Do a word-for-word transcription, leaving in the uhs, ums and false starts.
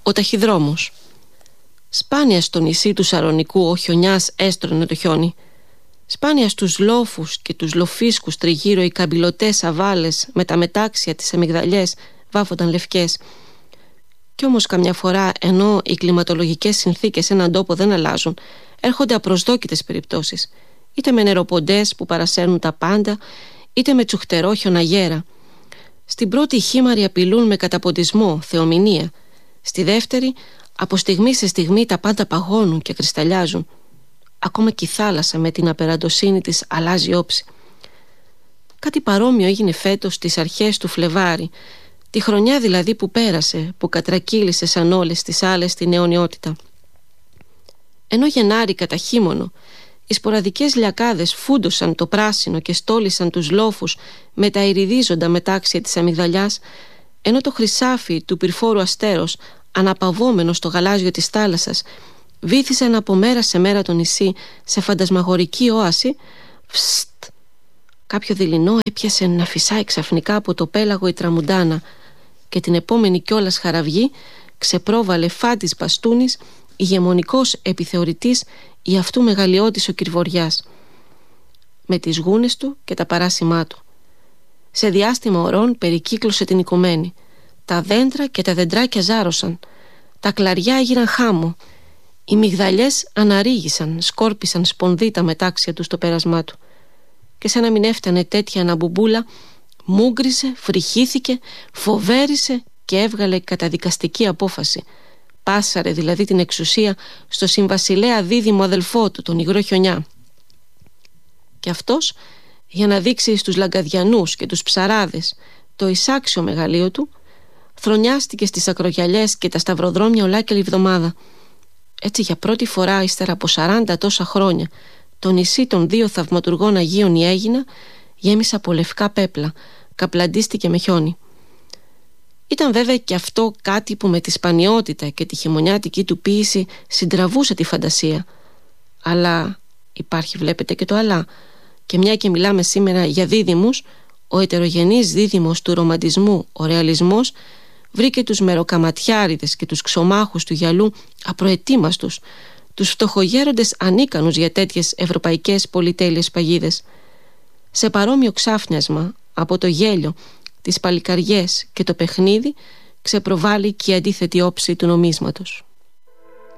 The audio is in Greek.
Ο ταχυδρόμος. Σπάνια στο νησί του Σαρονικού ο χιονιάς έστρωνε το χιόνι. Σπάνια στους λόφους και τους λοφίσκους τριγύρω οι καμπυλωτές σαβάλες με τα μετάξια τις αμυγδαλιές βάφονταν λευκές. Κι όμως καμιά φορά, ενώ οι κλιματολογικές συνθήκες σε έναν τόπο δεν αλλάζουν, έρχονται απροσδόκητες περιπτώσεις, είτε με νεροποντές που παρασέρνουν τα πάντα, είτε με τσουχτερό χιοναγέρα. Στην πρώτη οι χήμαροι απειλούν με καταποντισμό, θεομηνία. Στη δεύτερη, από στιγμή σε στιγμή τα πάντα παγώνουν και κρυσταλλιάζουν. Ακόμα και η θάλασσα με την απεραντοσύνη της αλλάζει όψη. Κάτι παρόμοιο έγινε φέτος στις αρχές του Φλεβάρι, τη χρονιά δηλαδή που πέρασε, που κατρακύλησε σαν όλες τις άλλες την αιωνιότητα. Ενώ Γενάρη κατά χείμωνο, οι σποραδικές λιακάδες φούντωσαν το πράσινο και στόλισαν τους λόφους με τα ηριδίζοντα μετάξια της αμυγδαλιάς, ενώ το χρυσάφι του πυρφόρου αστέρος, αναπαυόμενο στο γαλάζιο της θάλασσας, βύθισαν από μέρα σε μέρα το νησί σε φαντασμαγορική όαση, φστ, κάποιο δειλινό έπιασε να φυσάει ξαφνικά από το πέλαγο η τραμουντάνα και την επόμενη κιόλας χαραυγή ξεπρόβαλε φάντης μπαστούνης, ηγεμονικός επιθεωρητής η αυτού μεγαλειώτης ο Κυρβοριάς, με τις γούνες του και τα παράσημά του. Σε διάστημα ωρών περικύκλωσε την οικουμένη. Τα δέντρα και τα δεντράκια ζάρωσαν, τα κλαριά έγιναν χάμο, οι μυγδαλιές αναρρίγησαν, σκόρπισαν σπονδί τα μετάξια του στο πέρασμά του. Και σαν να μην έφτανε τέτοια αναμπουμπούλα, μούγκρισε, φρυχήθηκε, φοβέρισε και έβγαλε καταδικαστική απόφαση. Πάσαρε δηλαδή την εξουσία στο συμβασιλέα δίδυμο αδελφό του, τον υγρό χιονιά. Και αυτός, για να δείξει στους λαγκαδιανούς και τους ψαράδες το εισάξιο μεγαλείο του, θρονιάστηκε στις ακρογιαλιές και τα σταυροδρόμια ολάκελη εβδομάδα. Έτσι για πρώτη φορά ύστερα από σαράντα τόσα χρόνια το νησί των δύο θαυματουργών Αγίων η Αίγινα γέμισε από λευκά πέπλα, καπλαντίστηκε με χιόνι. Ήταν βέβαια και αυτό κάτι που με τη σπανιότητα και τη χειμωνιάτικη του ποίηση συντραβούσε τη φαντασία. Αλλά υπάρχει, βλέπετε, και το αλλά. Και μια και μιλάμε σήμερα για δίδυμους, ο ετερογενής δίδυμος του ρομαντισμού, ο ρεαλισμός, βρήκε τους μεροκαματιάριδες και τους ξωμάχους του γυαλού απροετοίμαστους, τους φτωχογέροντες ανίκανους για τέτοιες ευρωπαϊκές πολυτέλειες παγίδες. Σε παρόμοιο ξάφνιασμα από το γέλιο, τις παλικαριές και το παιχνίδι ξεπροβάλλει και η αντίθετη όψη του νομίσματος.